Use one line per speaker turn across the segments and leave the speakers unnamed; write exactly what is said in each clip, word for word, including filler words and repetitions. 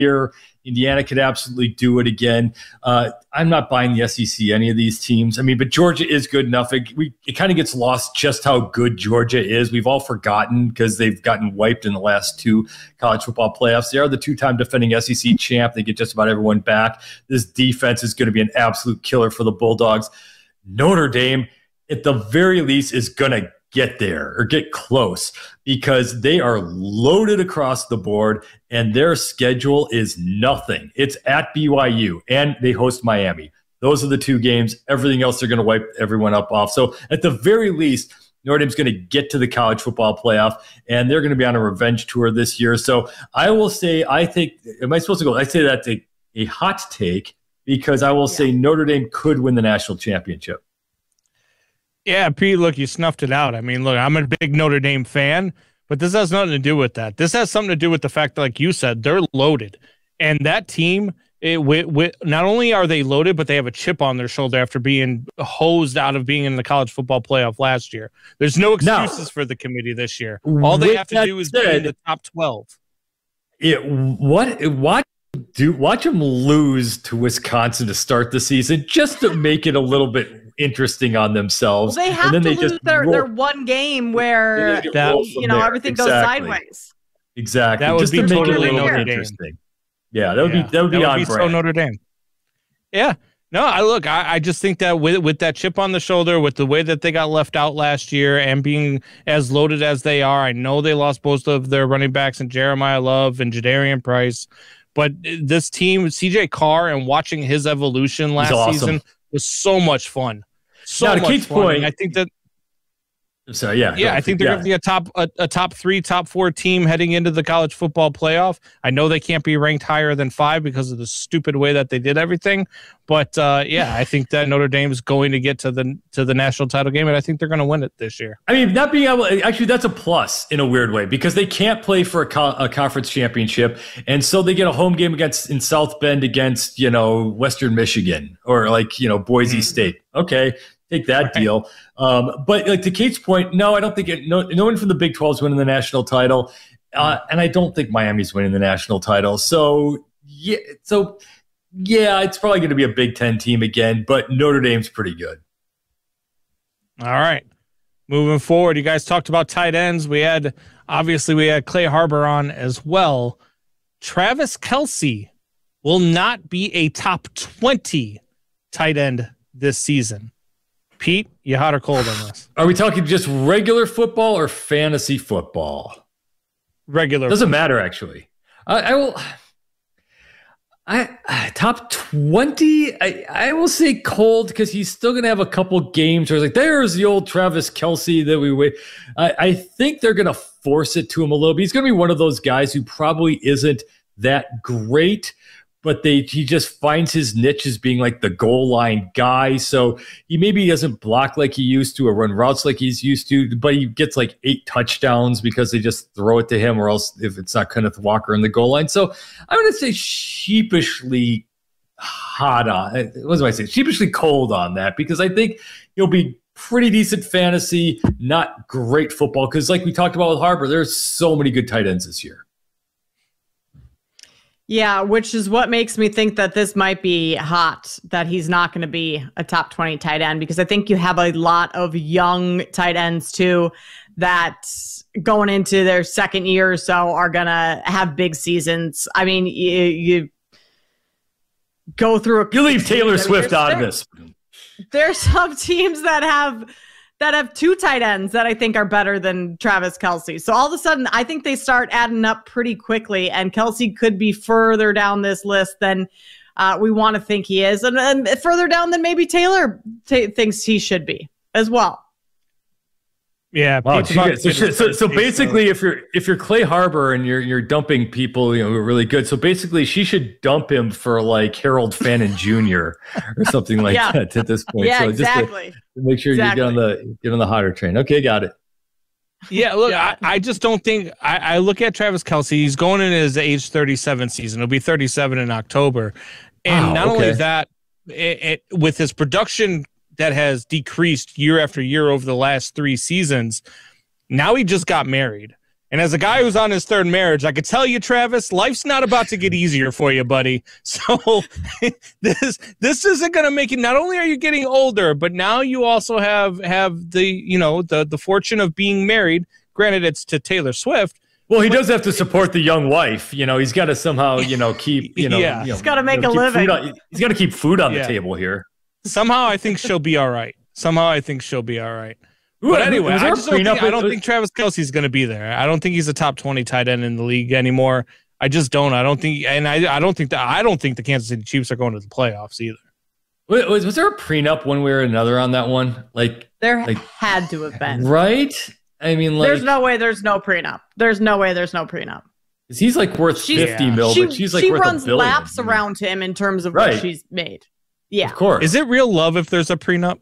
year. Indiana could absolutely do it again. Uh, I'm not buying the S E C, any of these teams. I mean, but Georgia is good enough. It, we, it kind of gets lost just how good Georgia is. We've all forgotten because they've gotten wiped in the last two college football playoffs. They are the two-time defending S E C champ. They get just about everyone back. This defense is going to be an absolute killer for the Bulldogs. Notre Dame, at the very least, is going to get there or get close because they are loaded across the board and their schedule is nothing. It's at B Y U and they host Miami. Those are the two games. Everything else, they're going to wipe everyone up off. So at the very least, Notre Dame's going to get to the college football playoff and they're going to be on a revenge tour this year. So I will say, I think, am I supposed to go? I say that's a, a hot take because I will yeah. say Notre Dame could win the national championship.
Yeah, Pete, look, you snuffed it out. I mean, look, I'm a big Notre Dame fan, but this has nothing to do with that. This has something to do with the fact that, like you said, they're loaded. And that team, it, with, with, not only are they loaded, but they have a chip on their shoulder after being hosed out of being in the college football playoff last year. There's no excuses now, for the committee this year. All they have to do is said, be in the top twelve.
It, what, what? Do watch them lose to Wisconsin to start the season just to make it a little bit interesting on themselves.
Well, they have
and then
to
they
lose
just
their, their one game where that, you know there. everything
exactly.
goes sideways.
Exactly.
That would
just
be
to make
totally
it a little
Notre
interesting.
Dame.
Yeah, that would yeah. be that would
that
be
would
on
be
brand.
So Notre Dame. Yeah. No, I look, I, I just think that with with that chip on the shoulder, with the way that they got left out last year and being as loaded as they are, I know they lost both of their running backs and Jeremiah Love and Jadarian Price, but this team, C J Carr, and watching his evolution last awesome. season was so much fun. So
now, to
much
Kate's
fun.
point,
and I think that
So yeah,
yeah, I think they're
yeah.
going to be a top a, a top three, top four team heading into the college football playoff. I know they can't be ranked higher than five because of the stupid way that they did everything, but uh, yeah, I think that Notre Dame is going to get to the to the national title game, and I think they're going to win it this year.
I mean, not being able actually that's a plus in a weird way because they can't play for a, co- a conference championship, and so they get a home game against in South Bend against you know Western Michigan or like you know Boise mm. State. Okay. Take that right. deal. Um, but like to Kate's point, no, I don't think it, no, no one from the Big twelve is winning the national title. Uh, and I don't think Miami's winning the national title. So yeah, so yeah, it's probably going to be a Big Ten team again, but Notre Dame's pretty good.
All right. Moving forward, you guys talked about tight ends. We had, obviously we had Clay Harbor on as well. Travis Kelce will not be a top twenty tight end this season. Pete, you hot or cold on this?
Are we talking just regular football or fantasy football?
Regular.
Doesn't
football.
matter, actually. I, I will. I, I top twenty. I, I will say cold because he's still going to have a couple games where it's like there's the old Travis Kelce that we wait. I, I think they're going to force it to him a little bit. He's going to be one of those guys who probably isn't that great. But they he just finds his niche as being like the goal line guy. So he maybe doesn't block like he used to or run routes like he's used to, but he gets like eight touchdowns because they just throw it to him or else if it's not Kenneth Walker in the goal line. So I'm going to say sheepishly hot on, what do I say? Sheepishly cold on that because I think he'll be pretty decent fantasy, not great football. Because like we talked about with Harbor, there's so many good tight ends this year.
Yeah, which is what makes me think that this might be hot, that he's not going to be a top twenty tight end, because I think you have a lot of young tight ends too that going into their second year or so are going to have big seasons. I mean, you, you go through a...
You leave Taylor Swift out of this.
There's some teams that have... that have two tight ends that I think are better than Travis Kelce. So all of a sudden, I think they start adding up pretty quickly, and Kelce could be further down this list than uh, we want to think he is, and, and further down than maybe Taylor t- thinks he should be as well.
Yeah.
Wow, so, so, so basically, if you're if you're Clay Harbor and you're you're dumping people, you know, who are really good, so basically she should dump him for like Harold Fannin Junior or something like yeah. that at this point.
Yeah,
so
exactly.
Just to, to make sure exactly. you get on the get on the hotter train. Okay, got it.
Yeah, look, yeah. I, I just don't think I, I look at Travis Kelce. He's going in his age thirty-seven season. He'll be thirty-seven in October, and wow, not okay. only that, it, it, with his production that has decreased year after year over the last three seasons. Now he just got married. And as a guy who's on his third marriage, I could tell you, Travis, life's not about to get easier for you, buddy. So this this isn't going to make it. Not only are you getting older, but now you also have have the you know the the fortune of being married. Granted, it's to Taylor Swift.
Well, he does have to support the young wife. You know, he's got to somehow you know keep you know,
yeah.
you know
he's got to make
you know,
a living.
On, he's got to keep food on
yeah.
the table here.
Somehow, I think she'll be all right. Somehow, I think she'll be all right.
Ooh,
but anyway, I just don't think, I don't
with,
think Travis Kelce's going to be there. I don't think he's a top twenty tight end in the league anymore. I just don't. I don't think, and I, I don't think that I don't think the Kansas City Chiefs are going to the playoffs either.
Was, was there a prenup one way or another on that one? Like
there
like,
had to have been,
right? I mean, like,
there's no way. There's no prenup. There's no way. There's no prenup.
He's like worth
she's,
fifty
yeah.
mil,
she,
but she's like
she
worth
runs
a billion.
laps around him in terms of
right.
what she's made. Yeah,
of course.
Is it real love if there's a prenup?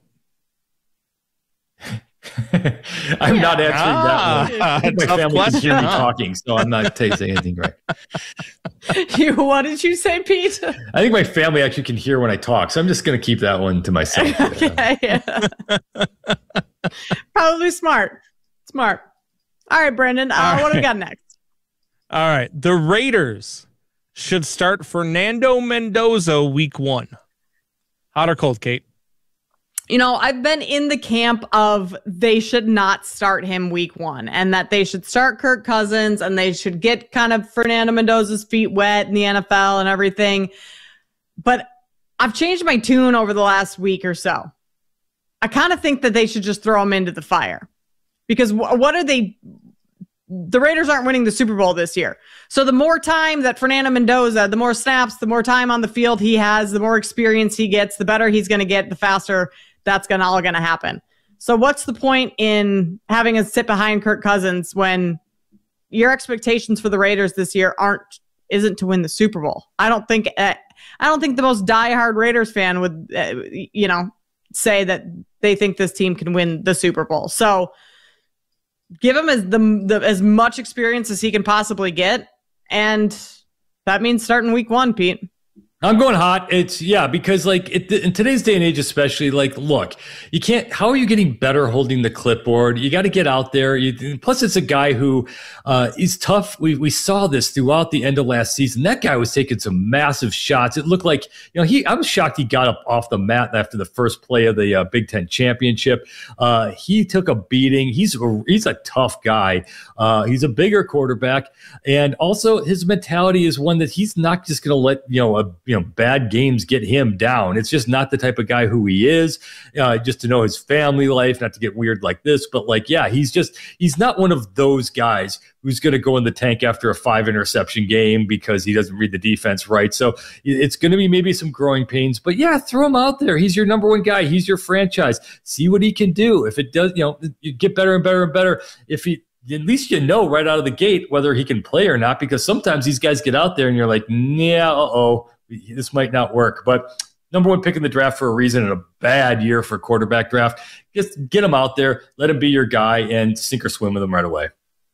I'm
yeah.
not answering
ah,
that one. I think my family
question,
can hear me
huh?
talking, so I'm not saying anything right.
you, what did you say, Pete?
I think my family actually can hear when I talk, so I'm just going to keep that one to myself.
Okay. Yeah. Probably smart. Smart. All right, Brendan. Uh,
All
what do we
right.
got next?
All right. The Raiders should start Fernando Mendoza week one. Hot or cold, Kate?
You know, I've been in the camp of they should not start him week one and that they should start Kirk Cousins and they should get kind of Fernando Mendoza's feet wet in the N F L and everything. But I've changed my tune over the last week or so. I kind of think that they should just throw him into the fire because w- what are they? The Raiders aren't winning the Super Bowl this year. So the more time that Fernando Mendoza, the more snaps, the more time on the field he has, the more experience he gets, the better he's going to get, the faster that's gonna all going to happen. So what's the point in having us sit behind Kirk Cousins when your expectations for the Raiders this year aren't isn't to win the Super Bowl? I don't think uh, I don't think the most diehard Raiders fan would uh, you know say that they think this team can win the Super Bowl. So give him as the, the as much experience as he can possibly get, and that means starting week one, Pete.
I'm going hot. It's yeah, because like it, in today's day and age, especially, like, look, you can't. How are you getting better holding the clipboard? You got to get out there. You, plus, it's a guy who uh, he's tough. We we saw this throughout the end of last season. That guy was taking some massive shots. It looked like you know he. I was shocked he got up off the mat after the first play of the uh, Big Ten championship. Uh, he took a beating. He's a, he's a tough guy. Uh, he's a bigger quarterback, and also his mentality is one that he's not just going to let you know a you know, bad games get him down. It's just not the type of guy who he is, uh, just to know his family life, not to get weird like this, but like, yeah, he's just, he's not one of those guys who's going to go in the tank after a five interception game because he doesn't read the defense right. So it's going to be maybe some growing pains, but yeah, throw him out there. He's your number one guy. He's your franchise. See what he can do. If it does, you know, you get better and better and better. If he, at least you know right out of the gate whether he can play or not, because sometimes these guys get out there and you're like, yeah, uh-oh, this might not work. But number one pick in the draft for a reason and a bad year for quarterback draft. Just get him out there, let him be your guy, and sink or swim with him right away.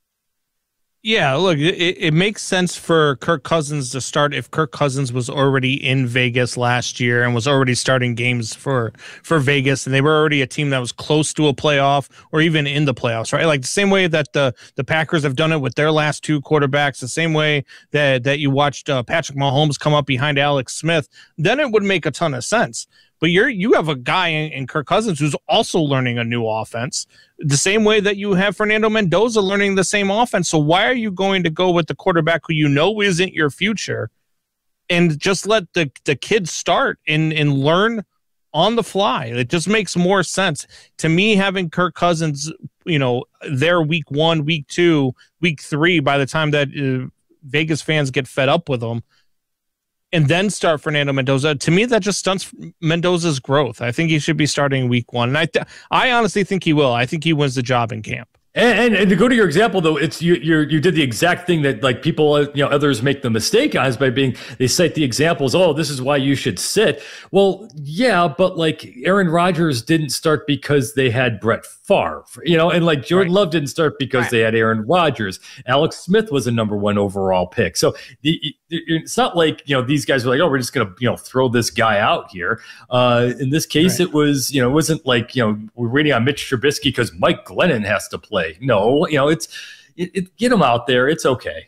Yeah, look, it, it makes sense for Kirk Cousins to start if Kirk Cousins was already in Vegas last year and was already starting games for for Vegas, and they were already a team that was close to a playoff or even in the playoffs, right? Like the same way that the the Packers have done it with their last two quarterbacks, the same way that that you watched uh, Patrick Mahomes come up behind Alex Smith, then it would make a ton of sense. But you're you have a guy in, in Kirk Cousins who's also learning a new offense, the same way that you have Fernando Mendoza learning the same offense. So why are you going to go with the quarterback who you know isn't your future and just let the, the kids start and, and learn on the fly? It just makes more sense to me having Kirk Cousins, you know, there week one, week two, week three, by the time that uh, Vegas fans get fed up with them, and then start Fernando Mendoza. To me, that just stunts Mendoza's growth. I think he should be starting week one. And I th- I honestly think he will. I think he wins the job in camp.
And, and, and to go to your example, though, it's you you you did the exact thing that like people, you know, others make the mistake on, is by being, they cite the examples. Oh, this is why you should sit. Well, yeah, but like Aaron Rodgers didn't start because they had Brett Favre, you know, and like Jordan right. Love didn't start because right. they had Aaron Rodgers. Alex Smith was a number one overall pick. So the, it's not like, you know, these guys were like, oh, we're just going to, you know, throw this guy out here. Uh, in this case, right. it was, you know, it wasn't like, you know, we're waiting on Mitch Trubisky because Mike Glennon has to play. No, you know, it's it, it, get them out there. It's okay.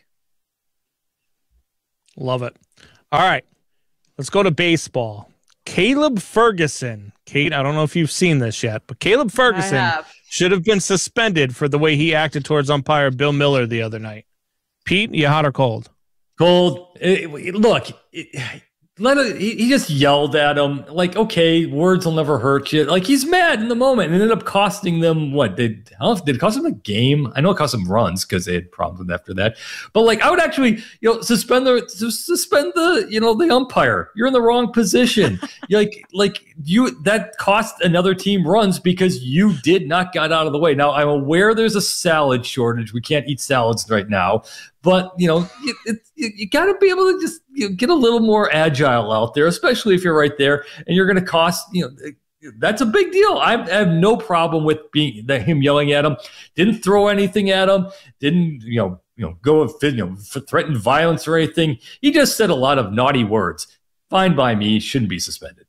Love it. All right, let's go to baseball. Caleb Ferguson. Kate, I don't know if you've seen this yet, but Caleb Ferguson have. should have been suspended for the way he acted towards umpire Bill Miller the other night. Pete, you hot or cold?
Cold. It, it, look, it, let it, he, he just yelled at him. Like, okay, words will never hurt you. Like, he's mad in the moment and ended up costing them what? Did, I don't know, did it cost them a game? I know it cost them runs because they had problems with after that. But like, I would actually, you know, suspend the suspend the, you know, the umpire. You're in the wrong position. like, like you that cost another team runs because you did not get out of the way. Now, I'm aware there's a salad shortage. We can't eat salads right now. But, you know, it, it, you, you got to be able to just you know, get a little more agile out there, especially if you're right there and you're going to cost, you know, that's a big deal. I, I have no problem with being the, him yelling at him. Didn't throw anything at him. Didn't, you know, you know, go and you know, threaten violence or anything. He just said a lot of naughty words. Fine by me. Shouldn't be suspended.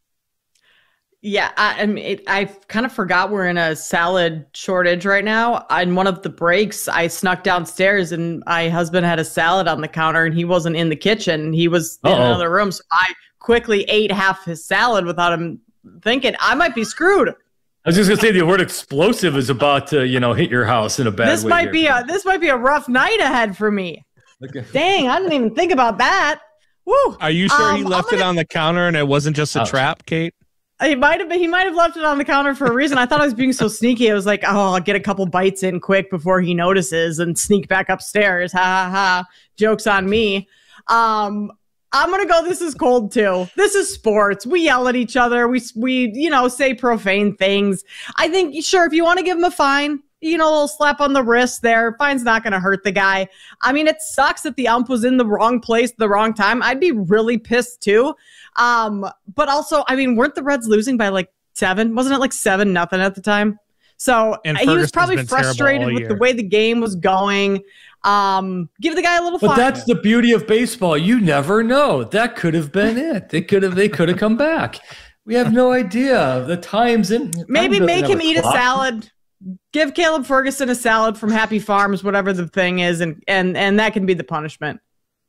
Yeah, I, I mean, it, I kind of forgot we're in a salad shortage right now. In one of the breaks, I snuck downstairs and my husband had a salad on the counter and he wasn't in the kitchen. He was Uh-oh. in another room. So I quickly ate half his salad without him thinking I might be screwed.
I was just gonna say the word explosive is about to, you know, hit your house in a bad
this
way.
This might
here.
be a this might be a rough night ahead for me. Okay. Dang, I didn't even think about that. Woo.
Are you sure um, he left gonna... it on the counter and it wasn't just a Ouch. trap, Kate?
He might have been, he might have left it on the counter for a reason. I thought I was being so sneaky. I was like, oh, I'll get a couple bites in quick before he notices and sneak back upstairs. Ha ha ha. Joke's on me. Um, I'm going to go, this is cold too. This is sports. We yell at each other. We, we, you know, say profane things. I think, sure, if you want to give him a fine, you know, a little slap on the wrist there. Fine's not going to hurt the guy. I mean, it sucks that the ump was in the wrong place at the wrong time. I'd be really pissed too. Um, but also, I mean, weren't the Reds losing by like seven? Wasn't it like seven nothing at the time? So and he was probably frustrated with the way the game was going. Um, give the guy a little fun.
But that's the beauty of baseball. You never know. That could have been it. They could have. They could have come back. We have no idea. The time's in.
Maybe make him eat a salad. Give Caleb Ferguson a salad from Happy Farms, whatever the thing is, and and and that can be the punishment.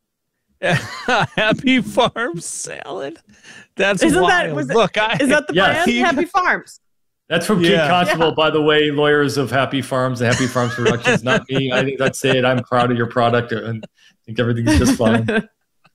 Happy Farms salad. That's
Isn't
wild.
that was
Look,
I, is that the yes. brand? Happy Farms.
That's from Kate yeah. Constable, yeah. by the way, lawyers of Happy Farms, the Happy Farms Productions, not me. I think that's it. I'm proud of your product and I think everything's just fine.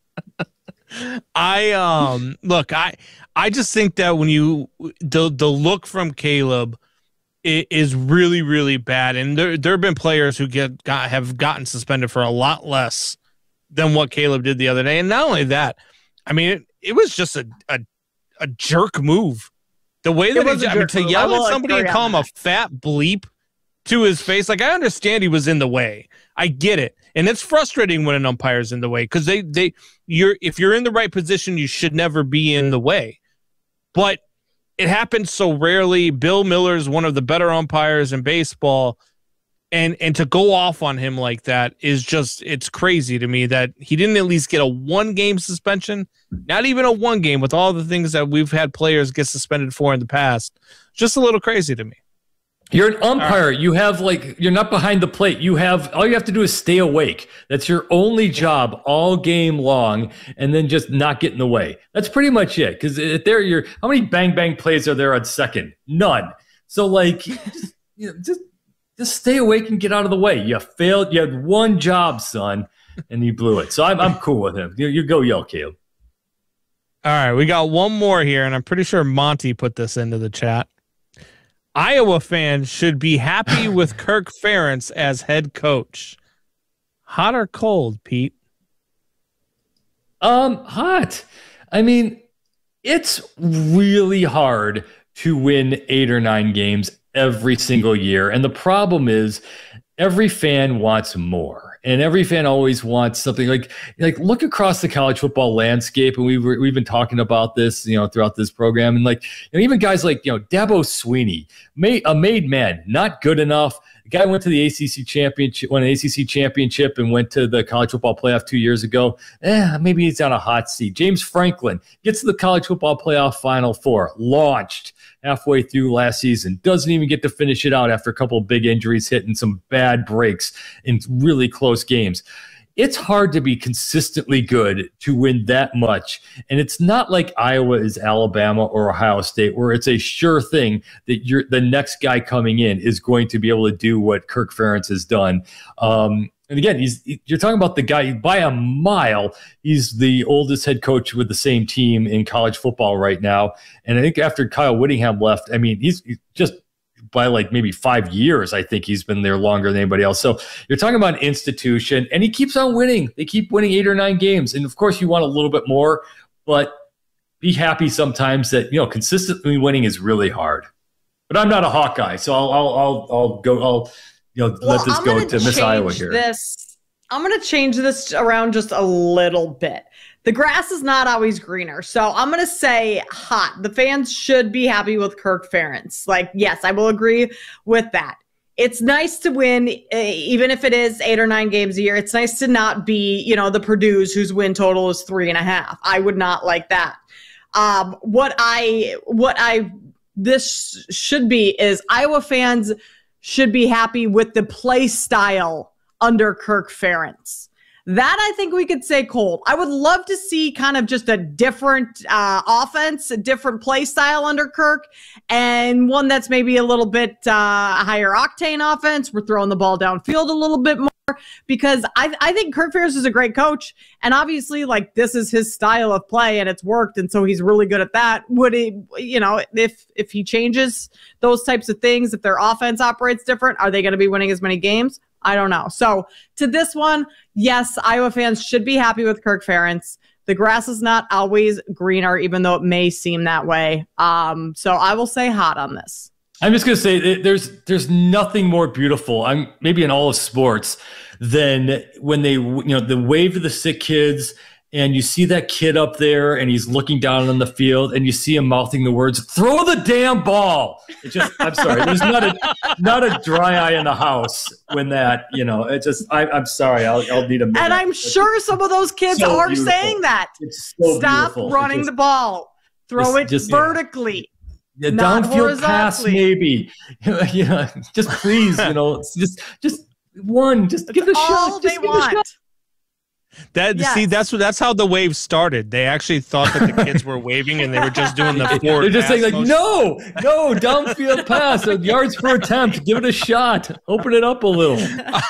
I um look, I I just think that when you the the look from Caleb is really, really bad. And there there have been players who get got have gotten suspended for a lot less than what Caleb did the other day. And not only that, I mean, it, it was just a, a a jerk move. The way that he, I mean, to yell at somebody and call him a fat bleep to his face, like, I understand he was in the way. I get it. And it's frustrating when an umpire's in the way because they, they, you're, if you're in the right position, you should never be in the way. But it happens so rarely. Bill Miller's one of the better umpires in baseball. And and to go off on him like that is just, it's crazy to me that he didn't at least get a one-game suspension, not even a one game with all the things that we've had players get suspended for in the past. Just a little crazy to me.
You're an umpire. Right. You have like, you're not behind the plate. You have, all you have to do is stay awake. That's your only job all game long and then just not get in the way. That's pretty much it. Because there you're, how many bang bang plays are there on second? None. So like, just, you know, just, Just stay awake and get out of the way. You failed. You had one job, son, and you blew it. So I'm I'm cool with him. You, you go yell, Caleb.
All right, we got one more here, and I'm pretty sure Monty put this into the chat. Iowa fans should be happy with Kirk Ferentz as head coach. Hot or cold, Pete?
Um, hot. I mean, it's really hard to win eight or nine games every single year. And the problem is every fan wants more. And every fan always wants something like, like look across the college football landscape. And we were, we've been talking about this, you know, throughout this program. And like, you know, even guys like, you know, Dabo Swinney, made, a made man, not good enough, The guy went to the A C C championship, won an A C C championship, and went to the college football playoff two years ago. Eh, maybe he's on a hot seat. James Franklin gets to the college football playoff Final Four, launched halfway through last season, doesn't even get to finish it out after a couple of big injuries hit and some bad breaks in really close games. It's hard to be consistently good to win that much. And it's not like Iowa is Alabama or Ohio State, where it's a sure thing that you're, the next guy coming in is going to be able to do what Kirk Ferentz has done. Um, and again, he's you're talking about the guy by a mile. He's the oldest head coach with the same team in college football right now. And I think after Kyle Whittingham left, I mean, he's, he's just by like maybe five years, I think he's been there longer than anybody else. So you're talking about an institution, and he keeps on winning. They keep winning eight or nine games. And of course you want a little bit more, but be happy sometimes that, you know, consistently winning is really hard. But I'm not a Hawkeye, so I'll, I'll, I'll, I'll go, I'll, you know,
well,
let this
I'm
go to Miss Iowa here.
This, I'm going to change this around just a little bit. The grass is not always greener. So I'm going to say hot. The fans should be happy with Kirk Ferentz. Like, yes, I will agree with that. It's nice to win, even if it is eight or nine games a year. It's nice to not be, you know, the Purdue's whose win total is three and a half. I would not like that. Um, what I, what I, this should be is Iowa fans should be happy with the play style under Kirk Ferentz. That I think we could say cold. I would love to see kind of just a different uh, offense, a different play style under Kirk, and one that's maybe a little bit uh, higher octane offense. We're throwing the ball downfield a little bit more because I, I think Kirk Ferentz is a great coach, and obviously, like, this is his style of play, and it's worked, and so he's really good at that. Would he, you know, if if he changes those types of things, if their offense operates different, are they going to be winning as many games? I don't know. So to this one, yes, Iowa fans should be happy with Kirk Ferentz. The grass is not always greener, even though it may seem that way. Um, so I will say hot on this.
I'm just going to say there's there's nothing more beautiful, I'm maybe in all of sports, than when they, you know, the wave to the sick kids, and you see that kid up there and he's looking down on the field and you see him mouthing the words, "Throw the damn ball." It just, I'm sorry, there's not a not a dry eye in the house when that, you know, it just, I, I'm sorry, I'll, I'll need a minute.
And I'm sure some of those kids
so
are
beautiful.
saying that.
It's so
Stop
beautiful.
running
just,
the ball. Throw
just,
it
just,
vertically.
Yeah,
not
downfield pass, maybe. Yeah, just please, you know, just just one, just
That's
give it a
all
shot.
They
Just give
want.
it a shot.
That
Yes.
see, that's what that's how the wave started. They actually thought that the kids were waving and they were just doing the forward.
They're just saying like,
motion.
no, no, downfield pass, yards per attempt. Give it a shot. Open it up a little.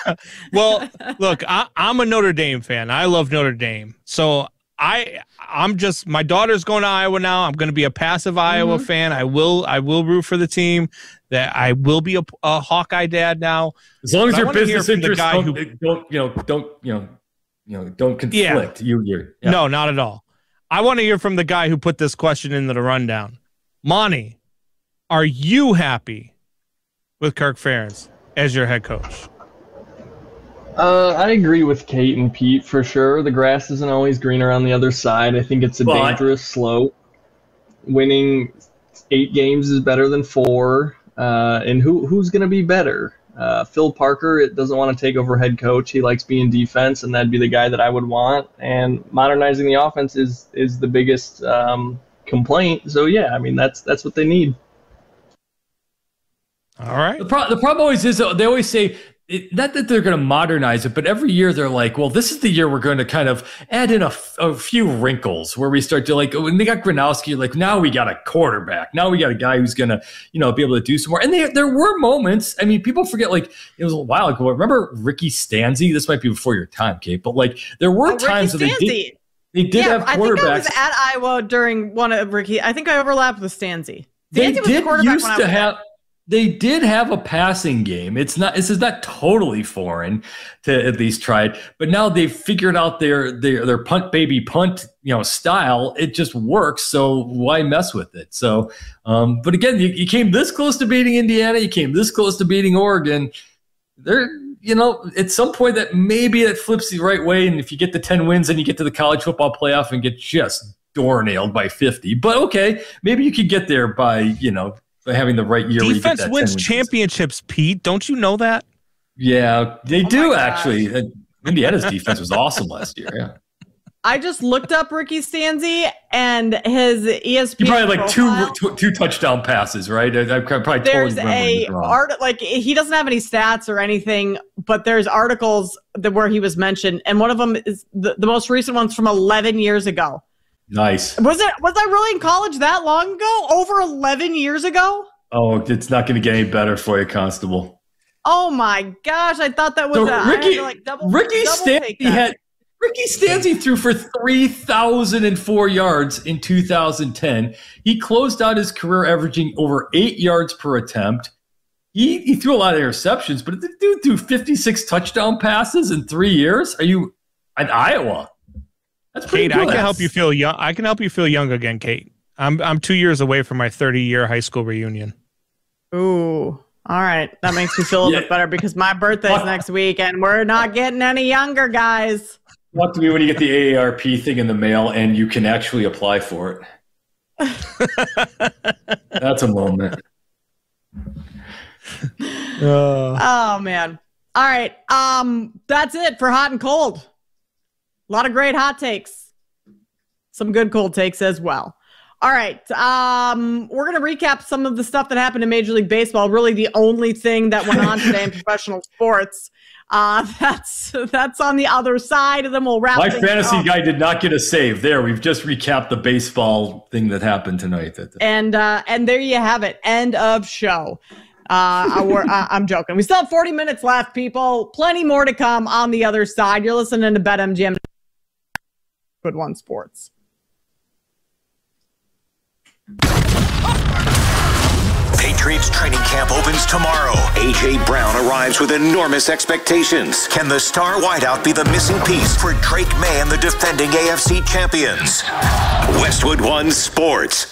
Well, look, I, I'm a Notre Dame fan. I love Notre Dame. So I, I'm just, my daughter's going to Iowa now. I'm going to be a passive Iowa
Mm-hmm.
fan. I will, I will root for the team. That I will be a, a Hawkeye dad now.
As long as
But I
your
wanna hear
business
from the
interests
guy
don't,
who-
don't, you know, don't, you know, you know, don't conflict. You, you're yeah.
No, not at all. I want to hear from the guy who put this question into the rundown. Monty, are you happy with Kirk Ferentz as your head coach?
Uh, I agree with Kate and Pete for sure. The grass isn't always greener on the other side. I think it's a
But-
dangerous slope. Winning eight games is better than four. Uh, and who who's going to be better? Uh, Phil Parker it doesn't want to take over head coach. He likes being defense, and that'd be the guy that I would want. And modernizing the offense is is the biggest um, complaint. So yeah, I mean that's that's what they need.
All right.
The, pro- the problem always is uh, they always say, it, not that they're going to modernize it, but every year they're like, well, this is the year we're going to kind of add in a, f- a few wrinkles where we start to like, when they got Gronowski, like now we got a quarterback. Now we got a guy who's going to, you know, be able to do some more. And they, there were moments. I mean, people forget, like, it was a while ago. Remember Ricky Stanzi? This might be before your time, Kate, but like there were
Oh,
times
Ricky
that they did,
Stanzi.
they did
Yeah,
have
I think I
quarterbacks.
was at Iowa during one of Ricky. I think I overlapped with Stanzi.
They
Stanzi was the
did
quarterback
used
when I
to
was
have.
there.
They did have a passing game. It's not. This is not totally foreign to at least try it. But now they've figured out their their their punt baby punt you know style. It just works. So why mess with it? So, um, but again, you, you came this close to beating Indiana. You came this close to beating Oregon. There, you know, at some point that maybe it flips the right way. And if you get the ten wins, and you get to the college football playoff and get just door nailed by fifty. But okay, maybe you could get there by you know. having the right year.
Defense wins championships, Pete. Don't you know that?
Yeah, they oh do actually. Indiana's defense was awesome last year. Yeah.
I just looked up Ricky Stanzi and his E S P N.
You probably like two, two two touchdown passes, right? I, I probably
there's
totally
a art like he doesn't have any stats or anything, but there's articles that where he was mentioned, and one of them is the, the most recent one's from eleven years ago.
Nice.
Was it? Was I really in college that long ago? Over eleven years ago?
Oh, it's not going to get any better for you, Constable.
Oh my gosh! I thought that was
so
a,
Ricky.
to, like, double,
Ricky
double
Stanzi had. Ricky Stanzi threw for three thousand four yards in two thousand ten. He closed out his career averaging over eight yards per attempt. He, he threw a lot of interceptions, but the dude threw fifty-six touchdown passes in three years. Are you in Iowa? That's pretty
Kate,
good.
I can help you feel young. I can help you feel young again, Kate. I'm I'm two years away from my thirty-year high school reunion.
Ooh. All right. That makes me feel a little yeah. bit better because my birthday's next week and we're not getting any younger, guys.
Talk to me when you get the A A R P thing in the mail and you can actually apply for it. That's a moment.
Uh, oh, man. All right. Um, that's it for hot and cold. A lot of great hot takes. Some good cold takes as well. All right. Um, we're going to recap some of the stuff that happened in Major League Baseball. Really the only thing that went on today in professional sports. Uh, that's that's on the other side, and then we'll wrap.
My fantasy up. Guy did not get a save. There, we've just recapped the baseball thing that happened tonight.
And uh, and there you have it. End of show. Uh, we're, uh, I'm joking. We still have forty minutes left, people. Plenty more to come on the other side. You're listening to BetMGM. Good one, sports.
Patriots training camp opens tomorrow. A J. Brown arrives with enormous expectations. Can the star wideout be the missing piece for Drake May and the defending A F C champions? Westwood One Sports.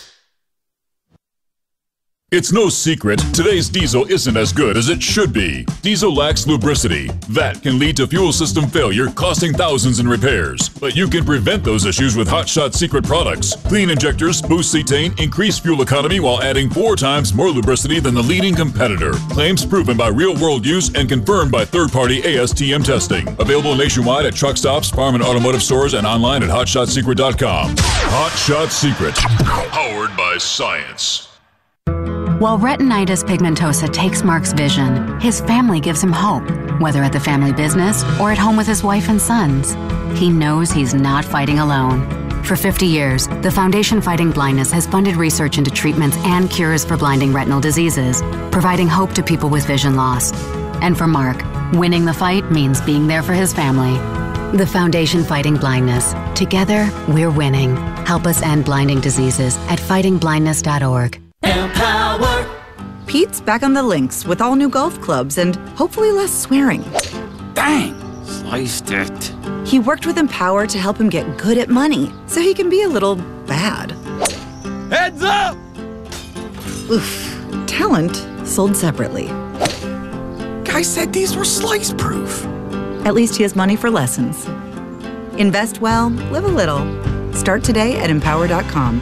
It's no secret, today's diesel isn't as good as it should be. Diesel lacks lubricity. That can lead to fuel system failure, costing thousands in repairs. But you can prevent those issues with Hot Shot Secret products. Clean injectors, boost cetane, increase fuel economy while adding four times more lubricity than the leading competitor. Claims proven by real-world use and confirmed by third-party A S T M testing. Available nationwide at truck stops, farm and automotive stores, and online at hot shot secret dot com. Hot Shot Secret, powered by science.
While retinitis pigmentosa takes Mark's vision, his family gives him hope, whether at the family business or at home with his wife and sons. He knows he's not fighting alone. For fifty years, the Foundation Fighting Blindness has funded research into treatments and cures for blinding retinal diseases, providing hope to people with vision loss. And for Mark, winning the fight means being there for his family. The Foundation Fighting Blindness. Together, we're winning. Help us end blinding diseases at fighting blindness dot org.
Empower. Pete's back on the links with all new golf clubs and hopefully less swearing.
Dang, sliced it.
He worked with Empower to help him get good at money so he can be a little bad.
Heads up!
Oof. Talent sold separately.
Guy said these were slice proof.
At least he has money for lessons. Invest well, live a little. Start today at empower dot com.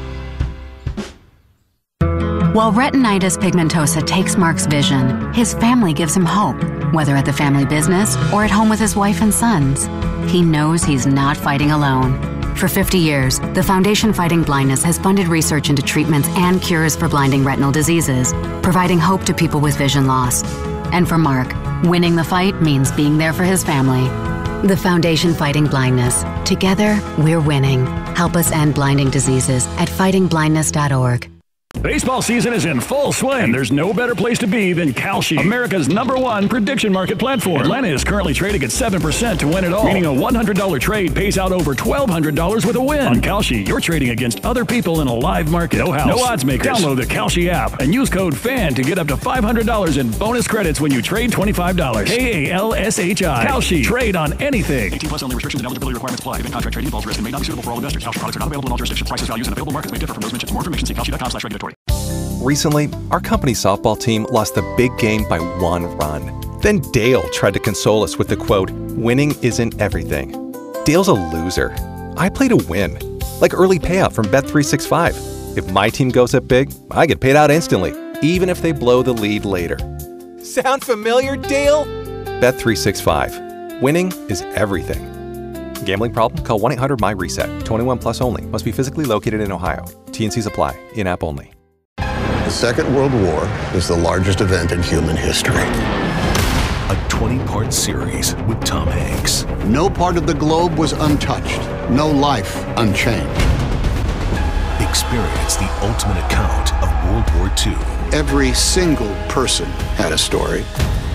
While retinitis pigmentosa takes Mark's vision, his family gives him hope, whether at the family business or at home with his wife and sons. He knows he's not fighting alone. For fifty years, the Foundation Fighting Blindness has funded research into treatments and cures for blinding retinal diseases, providing hope to people with vision loss. And for Mark, winning the fight means being there for his family. The Foundation Fighting Blindness. Together, we're winning. Help us end blinding diseases at fighting blindness dot org.
Baseball season is in full swing. There's no better place to be than Kalshi, America's number one prediction market platform. Atlanta is currently trading at seven percent to win it all, meaning a one hundred dollars trade pays out over twelve hundred dollars with a win. On Kalshi, you're trading against other people in a live market. No house, no odds makers. Download the Kalshi app and use code FAN to get up to five hundred dollars in bonus credits when you trade twenty-five dollars. K A L S H I. Kalshi. Trade on anything. eighteen plus only. Restrictions and eligibility requirements apply. Event contract trading involves risk and may not be suitable for all investors. Kalshi products are not available in all jurisdictions. Prices, values, and available markets may differ from those mentioned. For more information, see kalshi dot com slash regulatory.
Recently, our company softball team lost the big game by one run. Then Dale tried to console us with the quote, "Winning isn't everything." Dale's a loser. I play to win, like early payout from Bet three sixty-five. If my team goes up big, I get paid out instantly, even if they blow the lead later.
Sound familiar, Dale?
Bet three sixty-five. Winning is everything. Gambling problem? Call one eight hundred M Y reset. twenty-one plus only. Must be physically located in Ohio. T N Cs apply. In-app only.
The Second World War is the largest event in human history.
A twenty-part series with Tom Hanks.
No part of the globe was untouched. No life unchanged.
Experience the ultimate account of World War Two.
Every single person had a story.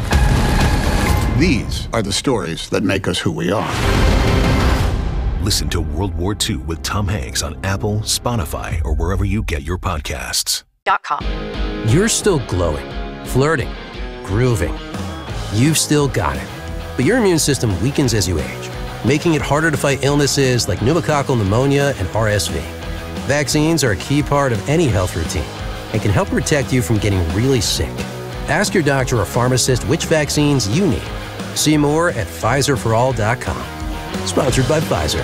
These are the stories that make us who we are.
Listen to World War Two with Tom Hanks on Apple, Spotify, or wherever you get your podcasts.
.com. You're still glowing, flirting, grooving. You've still got it. But your immune system weakens as you age, making it harder to fight illnesses like pneumococcal pneumonia and R S V. Vaccines are a key part of any health routine and can help protect you from getting really sick. Ask your doctor or pharmacist which vaccines you need. See more at Pfizer for all dot com. Sponsored by Pfizer.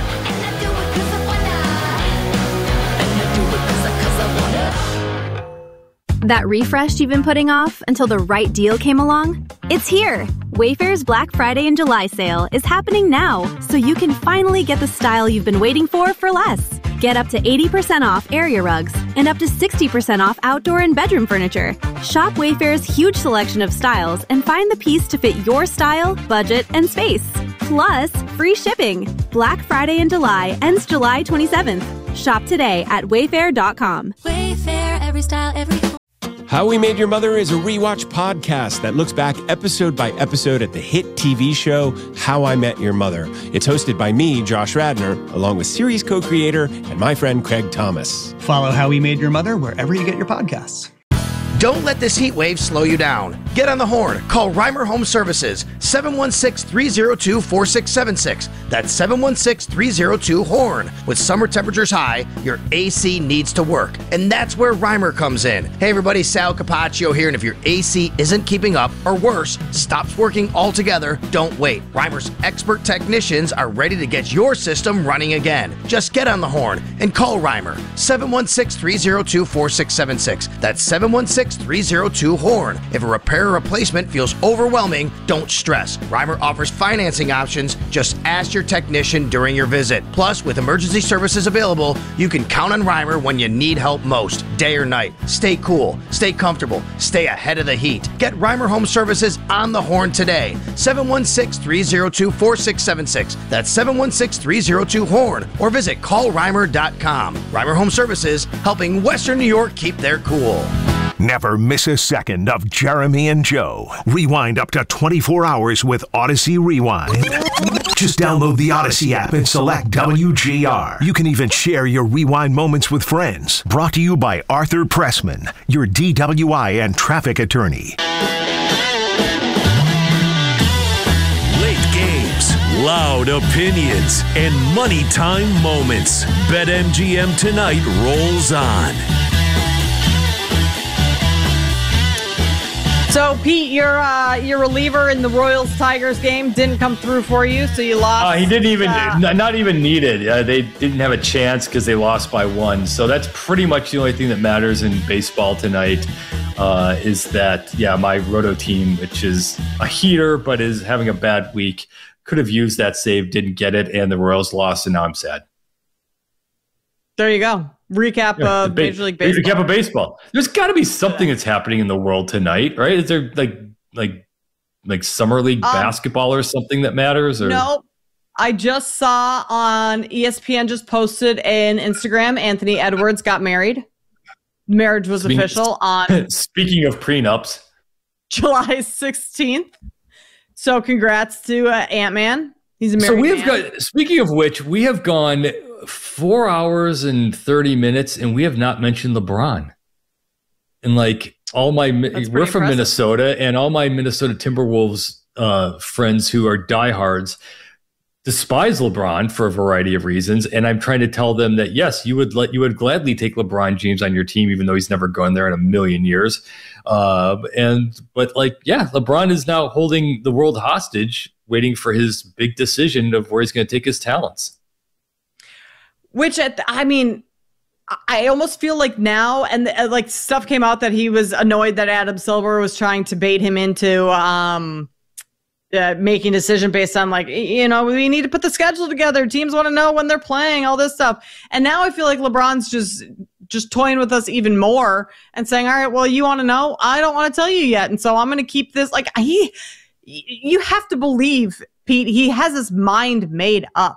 That refresh you've been putting off until the right deal came along? It's here! Wayfair's Black Friday and July sale is happening now, so you can finally get the style you've been waiting for for less. Get up to eighty percent off area rugs and up to sixty percent off outdoor and bedroom furniture. Shop Wayfair's huge selection of styles and find the piece to fit your style, budget, and space. Plus, free shipping. Black Friday in July ends July twenty-seventh. Shop today at wayfair dot com.
Wayfair, every style, every...
How We Made Your Mother is a rewatch podcast that looks back episode by episode at the hit T V show How I Met Your Mother. It's hosted by me, Josh Radnor, along with series co-creator and my friend Craig Thomas.
Follow How We Made Your Mother wherever you get your podcasts.
Don't let this heat wave slow you down. Get on the horn. Call Reimer Home Services, seven one six, three zero two, four six seven six. That's seven one six, three zero two, HORN. With summer temperatures high, your A C needs to work. And that's where Reimer comes in. Hey everybody, Sal Capaccio here, and if your A C isn't keeping up, or worse, stops working altogether, don't wait. Reimer's expert technicians are ready to get your system running again. Just get on the horn and call Reimer, seven one six, three zero two, four six seven six. That's seven one six, three zero two, HORN. If a repair or replacement feels overwhelming, don't stress. Reimer offers financing options. Just ask your technician during your visit. Plus, with emergency services available, you can count on Reimer when you need help most, day or night. Stay cool, stay comfortable, stay ahead of the heat. Get Reimer Home Services on the horn today. seven one six, three zero two, four six seven six. That's seven one six, three zero two, HORN. Or visit call reimer dot com. Reimer Home Services, helping Western New York keep their cool.
Never miss a second of Jeremy and Joe. Rewind up to twenty-four hours with Odyssey Rewind. Just download the Odyssey app and select W G R. You can even share your rewind moments with friends. Brought to you by Arthur Pressman, your D W I and traffic attorney.
Late games, loud opinions, and money time moments. BetMGM tonight rolls on.
So, Pete, your uh, your reliever in the Royals-Tigers game didn't come through for you, so you lost.
Uh, he didn't even,
uh,
not even needed. Uh, they didn't have a chance because they lost by one. So that's pretty much the only thing that matters in baseball tonight uh, is that, yeah, my Roto team, which is a heater but is having a bad week, could have used that save, didn't get it, and the Royals lost, and now I'm sad.
There you go. Recap
yeah,
of
ba-
Major League Baseball.
Recap of baseball. There's got to be something that's happening in the world tonight, right? Is there like like like summer league um, basketball or something that matters? Or
no, I just saw on E S P N just posted an Instagram. Anthony Edwards got married. Marriage was speaking, official on.
Speaking of prenups,
July sixteenth. So congrats to uh, Ant-Man. He's a married
So we have
man.
got. Speaking of which, we have gone four hours and thirty minutes, and we have not mentioned LeBron. And like all my, we're from impressive. Minnesota, and all my Minnesota Timberwolves uh, friends who are diehards despise LeBron for a variety of reasons. And I'm trying to tell them that yes, you would let you would gladly take LeBron James on your team, even though he's never gone there in a million years. Uh, and but like, yeah, LeBron is now holding the world hostage, waiting for his big decision of where he's going to take his talents.
Which, at the, I mean, I almost feel like now, and uh, like stuff came out that he was annoyed that Adam Silver was trying to bait him into um, uh, making a decision based on like, you know, we need to put the schedule together. Teams want to know when they're playing, all this stuff. And now I feel like LeBron's just just toying with us even more and saying, all right, well, you want to know? I don't want to tell you yet. And so I'm going to keep this. Like, he, you have to believe, Pete, he has his mind made up.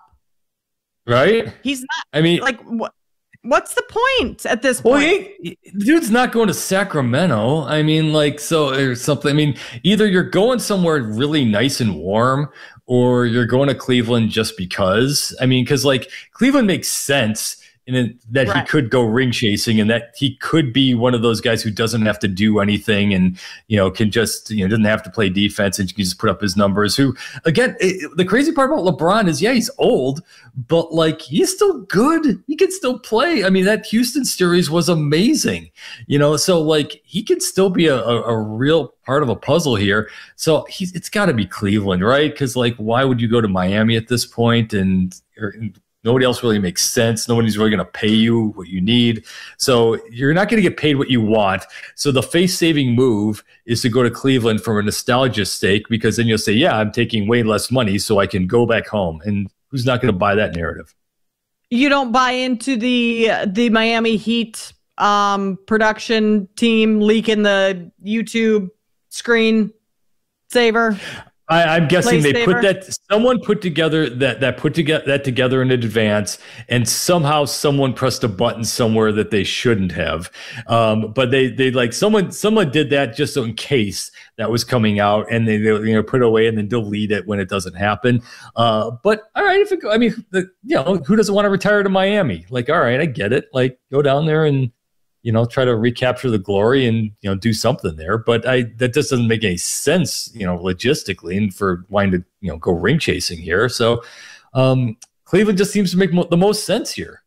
Right?
He's not.
I mean,
like, what? What's the point at this
well,
point?
He, dude's not going to Sacramento. I mean, like, so or something. I mean, either you're going somewhere really nice and warm, or you're going to Cleveland just because. I mean, because like Cleveland makes sense in it, that right. he could go ring chasing, and that he could be one of those guys who doesn't have to do anything, and you know can just you know doesn't have to play defense and can just put up his numbers. Who again, it, the crazy part about LeBron is, yeah, he's old, but like he's still good. He can still play. I mean, that Houston series was amazing, you know. So like he can still be a, a, a real part of a puzzle here. So he's it's got to be Cleveland, right? Because like, why would you go to Miami at this point? And or, nobody else really makes sense. Nobody's really going to pay you what you need. So you're not going to get paid what you want. So the face-saving move is to go to Cleveland for a nostalgia stake, because then you'll say, yeah, I'm taking way less money so I can go back home. And who's not going to buy that narrative?
You don't buy into the the Miami Heat um, production team leaking the YouTube screen saver?
I, I'm guessing they
saver.
put that. Someone put together that that put together that together in advance, and somehow someone pressed a button somewhere that they shouldn't have. Um, but they they like someone someone did that just so in case that was coming out, and they, they you know put it away and then delete it when it doesn't happen. Uh, but all right, if it, I mean, the, you know, who doesn't want to retire to Miami? Like, all right, I get it. Like, go down there and. You know, try to recapture the glory and, you know, do something there. But I that just doesn't make any sense, you know, logistically and for wanting to, you know, go ring chasing here. So um, Cleveland just seems to make mo- the most sense here.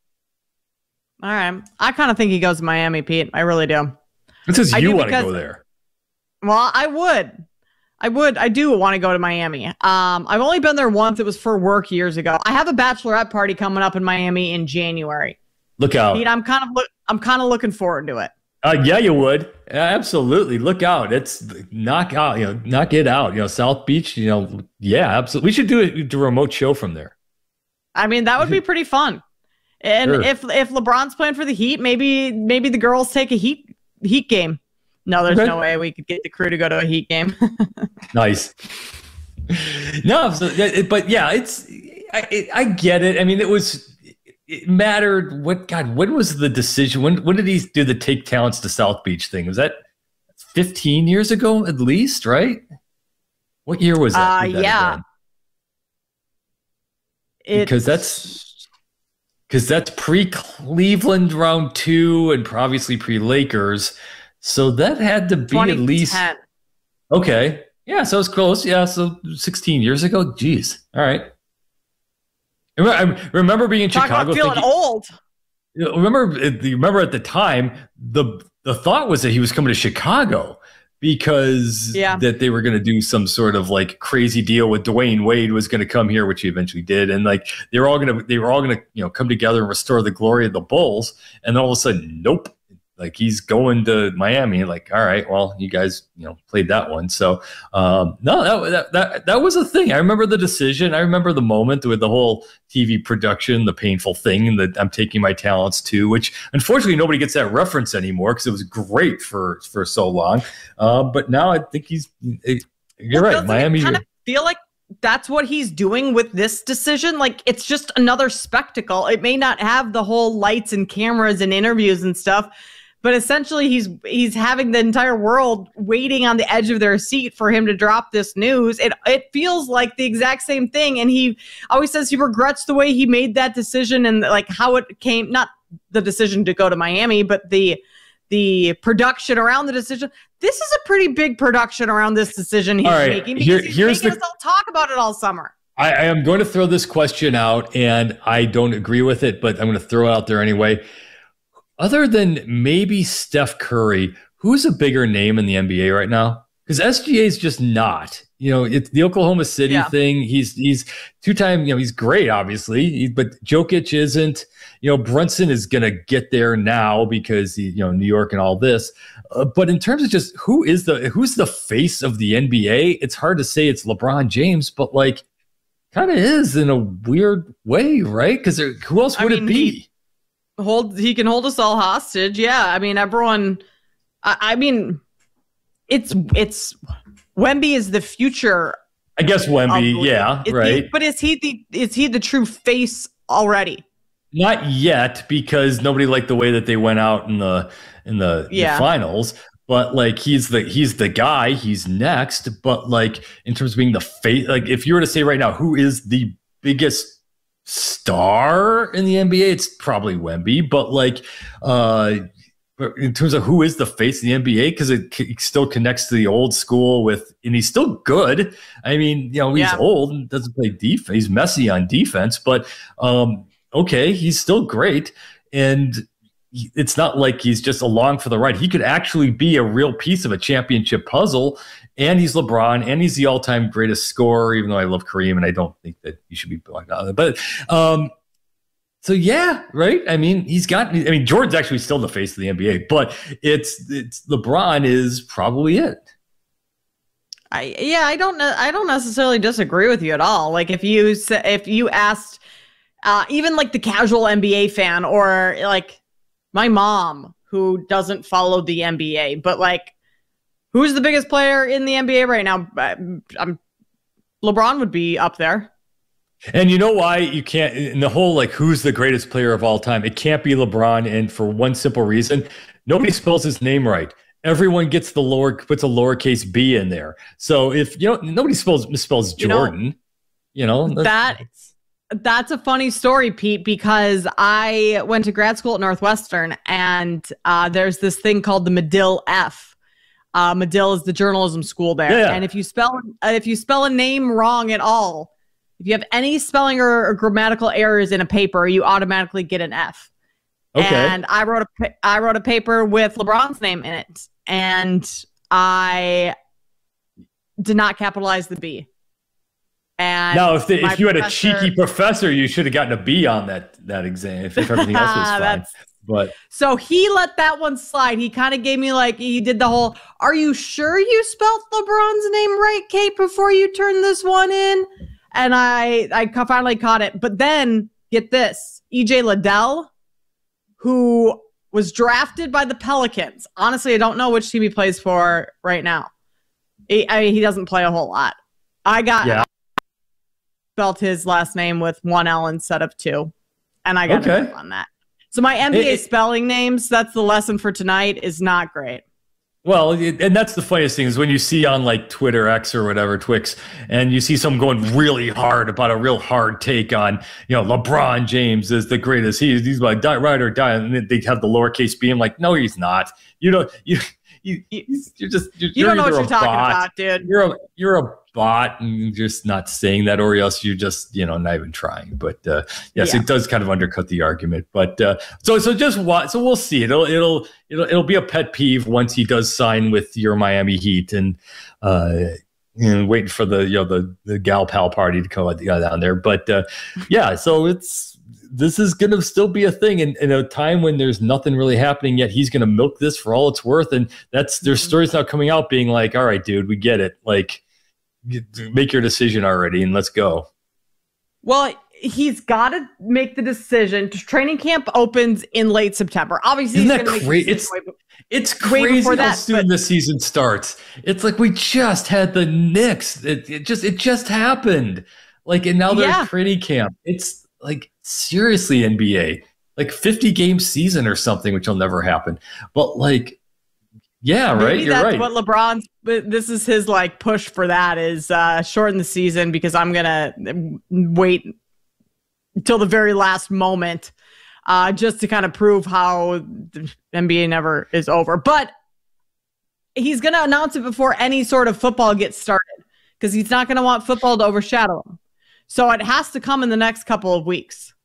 All right. I kind of think he goes to Miami, Pete. I really do.
It says you want to go there.
Well, I would. I would. I do want to go to Miami. Um, I've only been there once. It was for work years ago. I have a bachelorette party coming up in Miami in January.
Look out.
Pete, I'm kind of look. I'm kind of looking forward to it.
Uh, yeah, you would. Absolutely. Look out. It's knock out, you know, knock it out. You know, South Beach, you know, yeah, absolutely. We should do a, do a remote show from there.
I mean, that would be pretty fun. And
Sure.
if if LeBron's playing for the Heat, maybe maybe the girls take a Heat Heat game. No, there's
Okay.
no way we could get the crew to go to a Heat game.
Nice. No, so, it- but yeah, it's, I, it, I get it. I mean, it was, it mattered. What, God, when was the decision? When, when did he do the take talents to South Beach thing? Was that fifteen years ago at least, right? What year was that?
Uh,
Would that have
yeah.
been? Because that's, because that's pre-Cleveland round two and obviously pre-Lakers. So that had to be at least,
twenty ten.
okay. Yeah, so it's close. Yeah, so sixteen years ago. Jeez. All right. I remember, I remember being in
Talk
Chicago.
about feeling
thinking,
old.
you know, remember, you remember at the time, the the thought was that he was coming to Chicago because
Yeah.
that they were going to do some sort of like crazy deal with Dwayne Wade was going to come here, which he eventually did, and like they were all going to they were all going to you know come together and restore the glory of the Bulls, and then all of a sudden, nope. Like he's going to Miami. Like, all right, well, you guys, you know, played that one. So, um, no, that, that that that was a thing. I remember the decision. I remember the moment with the whole T V production, the painful thing that I'm taking my talents to. Which unfortunately nobody gets that reference anymore because it was great for for so long. Uh, but now I think he's. You're
Well,
right,
doesn't
Miami.
it kind of feel like that's what he's doing with this decision? Like it's just another spectacle. It may not have the whole lights and cameras and interviews and stuff. But essentially, he's he's having the entire world waiting on the edge of their seat for him to drop this news. It it feels like the exact same thing. And he always says he regrets the way he made that decision and like how it came. Not the decision to go to Miami, but the the production around the decision. This is a pretty big production around this decision he's
All right,
making because
here-
he's
here's
making
the-
us all talk about it all summer.
I, I am going to throw this question out, and I don't agree with it, but I'm going to throw it out there anyway. Other than maybe Steph Curry, who's a bigger name in the N B A right now? because S G A is just not. You know, it's the Oklahoma City yeah. thing. He's he's two time. You know, he's great, obviously, but Jokic isn't. You know, Brunson is going to get there now because he, you know, New York and all this. Uh, but in terms of just who is the who's the face of the N B A, it's hard to say it's LeBron James, but like, kind of is in a weird way, right? Because who else would I mean, it be?
He, hold he can hold us all hostage. Yeah, I mean, everyone. I, I mean, it's it's. Wemby is the future.
I guess Wemby, yeah,
is
right.
He, but is he the is he the true face already?
Not yet, because nobody liked the way that they went out in the in the,
yeah.
the finals. But like he's the he's the guy. He's next. But like in terms of being the face, like if you were to say right now, who is the biggest star in the N B A? It's probably Wemby. But like. uh in terms of who is the face of the N B A, because it, it still connects to the old school with, and he's still good. I mean, you know, he's yeah. old and doesn't play defense. He's messy on defense, but um, okay, he's still great. And it's not like he's just along for the ride. He could actually be a real piece of a championship puzzle. And he's LeBron, and he's the all-time greatest scorer, even though I love Kareem, and I don't think that he should be blocked out of it. But um, So yeah, right. I mean, he's got. I mean, Jordan's actually still the face of the N B A, but it's it's LeBron is probably it.
I yeah, I don't know. I don't necessarily disagree with you at all. Like if you if you asked, uh, even like the casual N B A fan, or like my mom who doesn't follow the N B A, but like who's the biggest player in the N B A right now? I'm LeBron would be up there.
And you know why you can't, in the whole, like, who's the greatest player of all time? It can't be LeBron. And for one simple reason, nobody spells his name right. Everyone gets the lower, puts a lowercase b in there. So if, you know, nobody spells, misspells Jordan, you know, you know
that that's a funny story, Pete, because I went to grad school at Northwestern, and uh, there's this thing called the Medill F. Uh, Medill is the journalism school there.
Yeah.
And if you spell, uh, if you spell a name wrong at all, if you have any spelling or, or grammatical errors in a paper, you automatically get an F. Okay. And I wrote a I wrote a paper with LeBron's name in it, and I did not capitalize the B. And
now, if the, if you had a cheeky professor, you should have gotten a B on that that exam if everything else was fine. But
so he let that one slide. He kind of gave me like he did the whole. Are you sure you spelled LeBron's name right, Kate, before you turn this one in? And I, I finally caught it. But then, get this. E J Liddell, who was drafted by the Pelicans. Honestly, I don't know which team he plays for right now. He, I mean, he doesn't play a whole lot. I got
yeah.
spelled his last name with one L instead of two. And I got
okay.
on that. So my N B A
it,
spelling names, that's the lesson for tonight, is not great.
Well, it, and that's the funniest thing is when you see on like Twitter X or whatever, Twix, and you see someone going really hard about a real hard take on, you know, LeBron James is the greatest. He, he's like die, ride or die. And they have the lowercase b. I'm like, no, he's not. You don't, you, you, you're just, you're,
you don't know what you're
talking
bot. about, dude.
You're a, you're a bot and you're just not saying that, or else you're just, you know, not even trying. But uh, yes, yeah. It does kind of undercut the argument. But uh, so, so just watch. So we'll see. It'll, it'll, it'll, it'll be a pet peeve once he does sign with your Miami Heat, and uh, you know, waiting for the, you know, the, the gal pal party to come down there. But uh, yeah, so it's, this is going to still be a thing in, in a time when there's nothing really happening yet. He's going to milk this for all it's worth. And that's, there's stories now coming out being like, all right, dude, we get it. Like, make your decision already and let's go.
Well, he's got to make the decision. Training camp opens in late September. Obviously,
isn't
he's
that crazy? It's,
way,
it's crazy how
that,
soon
but,
the season starts. It's like we just had the Knicks. It, it just it just happened. Like, and now they're
yeah.
at training camp. It's like, seriously, N B A, like fifty game season or something, which will never happen. But like, yeah,
maybe
right. You're
that's
right.
what LeBron's. This is his like push for that is uh, shorten the season because I'm gonna wait until the very last moment, uh, just to kind of prove how the N B A never is over. But he's gonna announce it before any sort of football gets started because he's not gonna want football to overshadow him. So it has to come in the next couple of weeks.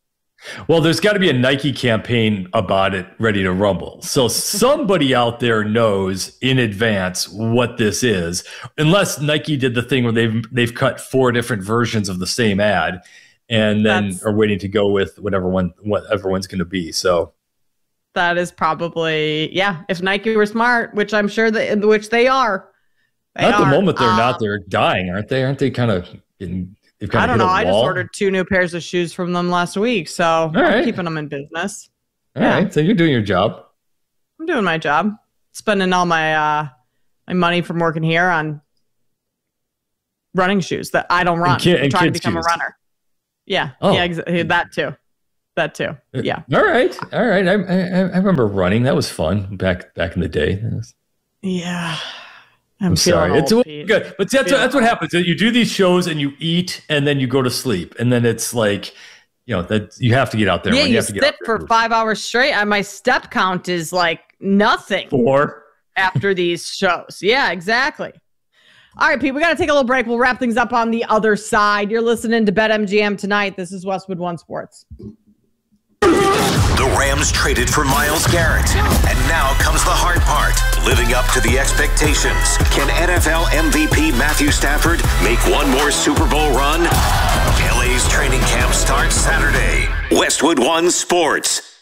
Well, there's got to be a Nike campaign about it ready to rumble. So somebody out there knows in advance what this is, unless Nike did the thing where they've they've cut four different versions of the same ad and then That's, are waiting to go with whatever one whatever one's going to be. So
that is probably, yeah, if Nike were smart, which I'm sure that which they are. They
At
are.
the moment they're
um,
not, they're dying, aren't they? Aren't they kind of getting
I don't know. I just ordered two new pairs of shoes from them last week, so All I'm right. keeping them in business.
All yeah. right, so you're doing your job.
I'm doing my job. Spending all my uh, my money from working here on running shoes that I don't run.
And kid,
I'm
and
trying to become
shoes.
a runner. Yeah,
oh.
yeah, exa- that too. That too. Yeah.
All right, all right. I, I I remember running. That was fun back back in the day. Was...
Yeah.
I'm, I'm sorry. Old, it's Pete. Good, but that's what, that's what happens. You do these shows and you eat, and then you go to sleep, and then it's like, you know, that you have to get out there.
Yeah,
you,
you
have
sit
to get
for five hours straight, and my step count is like nothing.
Four
after these shows. Yeah, exactly. All right, Pete, we got to take a little break. We'll wrap things up on the other side. You're listening to BetMGM tonight. This is Westwood One Sports.
The Rams traded for Myles Garrett, and now comes the hard part, living up to the expectations. Can N F L M V P Matthew Stafford make one more Super Bowl run? L A's training camp starts Saturday. Westwood One Sports.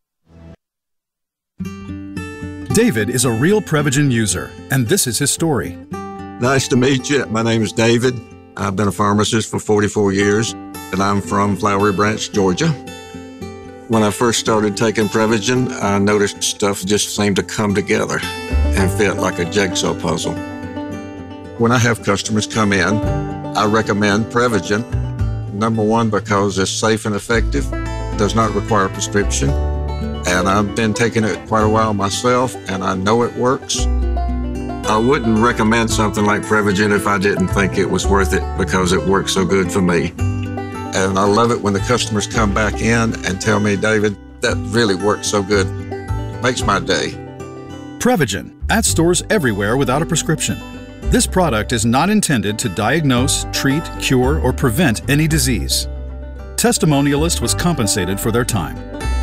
David is a real Prevagen user, and this is his story.
Nice to meet you. My name is David. I've been a pharmacist for forty-four years, and I'm from Flowery Branch, Georgia. When I first started taking Prevagen, I noticed stuff just seemed to come together and fit like a jigsaw puzzle. When I have customers come in, I recommend Prevagen. Number one, because it's safe and effective, does not require a prescription, and I've been taking it quite a while myself, and I know it works. I wouldn't recommend something like Prevagen if I didn't think it was worth it because it works so good for me. And I love it when the customers come back in and tell me, David, that really works so good. Makes my day.
Prevagen, at stores everywhere without a prescription. This product is not intended to diagnose, treat, cure, or prevent any disease. Testimonialist was compensated for their time.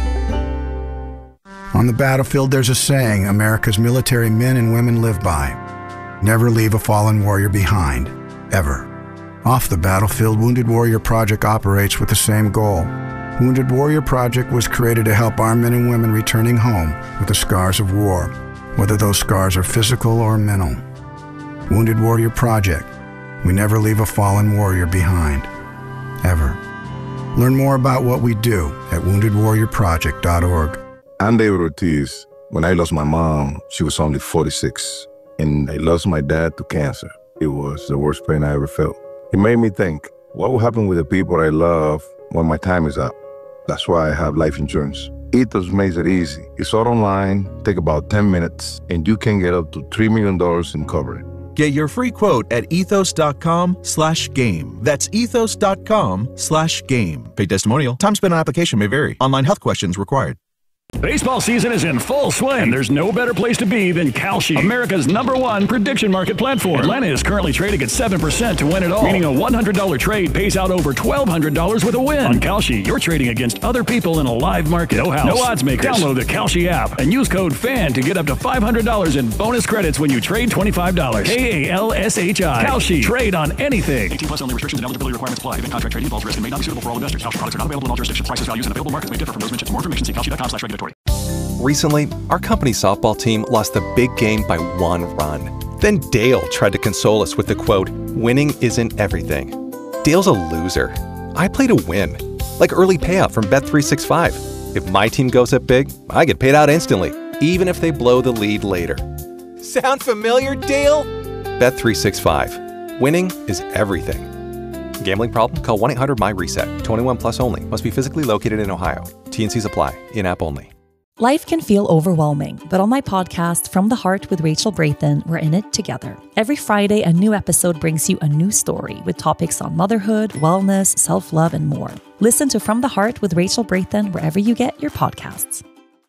On the battlefield, there's a saying America's military men and women live by. Never leave a fallen warrior behind, ever. Off the battlefield, Wounded Warrior Project operates with the same goal. Wounded Warrior Project was created to help our men and women returning home with the scars of war, whether those scars are physical or mental. Wounded Warrior Project. We never leave a fallen warrior behind, ever. Learn more about what we do at wounded warrior project dot org.
I'm David Ortiz. When I lost my mom, she was only forty-six, and I lost my dad to cancer. It was the worst pain I ever felt. It made me think, what will happen with the people I love when my time is up? That's why I have life insurance. Ethos makes it easy. It's all online, take about ten minutes, and you can get up to three million dollars in coverage.
Get your free quote at ethos.com slash game. That's ethos.com slash game. Paid testimonial. Time spent on application may vary. Online health questions required.
Baseball season is in full swing, and there's no better place to be than Kalshi, America's number one prediction market platform. Atlanta is currently trading at seven percent to win it all, meaning a one hundred dollars trade pays out over twelve hundred dollars with a win. On Kalshi, you're trading against other people in a live market. No house, no odds makers. Download the Kalshi app and use code FAN to get up to five hundred dollars in bonus credits when you trade twenty-five dollars. K A L S H I. Kalshi. Trade on anything. eighteen plus only. Restrictions and eligibility requirements apply. Event contract trading involves risk and may not be suitable for all investors. Kalshi products are not available in all jurisdictions. Prices, values, and available markets may differ from those mentioned. For more information, see kalshi dot com slash regulatory.
Recently, our company softball team lost the big game by one run. Then Dale tried to console us with the quote, "Winning isn't everything." Dale's a loser. I play to win. Like early payout from Bet three sixty-five. If my team goes up big, I get paid out instantly, even if they blow the lead later.
Sound familiar, Dale?
Bet three sixty-five. Winning is everything. Gambling problem? Call one eight hundred my reset. twenty-one plus only. Must be physically located in Ohio. T and Cs apply. In-app only.
Life can feel overwhelming, but on my podcast, From the Heart with Rachel Brathen, we're in it together. Every Friday, a new episode brings you a new story with topics on motherhood, wellness, self-love, and more. Listen to From the Heart with Rachel Brathen wherever you get your podcasts.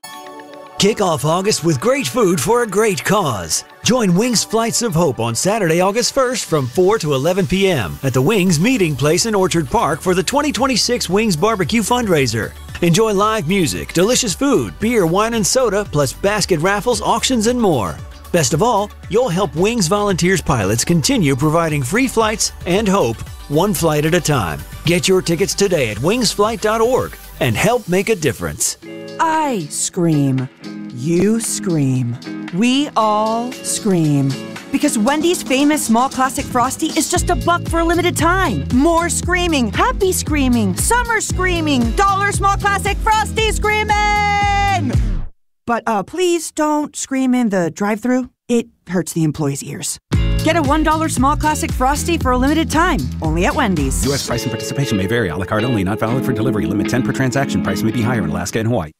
Kick off August with great food for a great cause. Join Wings Flights of Hope on Saturday, August first from four to eleven p.m. at the Wings Meeting Place in Orchard Park for the twenty twenty-six Wings Barbecue fundraiser. Enjoy live music, delicious food, beer, wine, and soda, plus basket raffles, auctions, and more. Best of all, you'll help Wings Volunteers pilots continue providing free flights and hope, one flight at a time. Get your tickets today at wings flight dot org and help make a difference.
I scream. You scream. We all scream. Because Wendy's famous small classic Frosty is just a buck for a limited time. More screaming, happy screaming, summer screaming, dollar small classic Frosty screaming! But uh, please don't scream in the drive-thru. It hurts the employees' ears. Get a one dollar small classic Frosty for a limited time, only at Wendy's.
U S price and participation may vary. A la carte only, not valid for delivery. Limit ten per transaction. Price may be higher in Alaska and Hawaii.